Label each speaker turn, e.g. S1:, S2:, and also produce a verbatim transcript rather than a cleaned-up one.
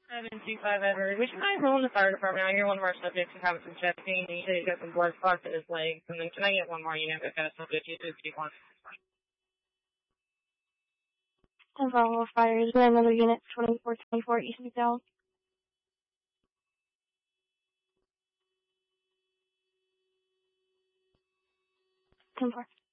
S1: seven two five Edward. Would you mind calling the fire department? I hear one of our subjects is having some chest pain. He said he's got some blood clots in his legs. And then can I get one more unit if that's not good? You do keep one.
S2: ten four fire. Is there another unit? twenty-four twenty-four East McDowell. ten four.